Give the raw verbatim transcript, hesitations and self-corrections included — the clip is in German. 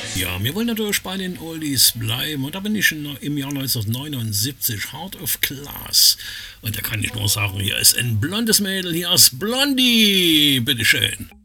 Ja, wir wollen natürlich bei den Oldies bleiben und da bin ich in, im Jahr neunzehnhundertneunundsiebzig, Heart of Class. Und da kann ich nur sagen, hier ist ein blondes Mädel, hier ist Blondie. Bitteschön.